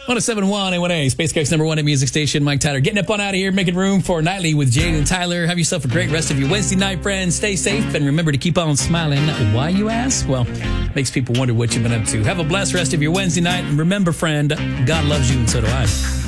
107.1 A1A, Space Coast number one at Music Station. Mike Tyler getting up on out of here, making room for Nightly with Jade and Tyler. Have yourself a great rest of your Wednesday night, friends. Stay safe and remember to keep on smiling. Why, you ask? Well, makes people wonder what you've been up to. Have a blessed rest of your Wednesday night. And remember, friend, God loves you and so do I.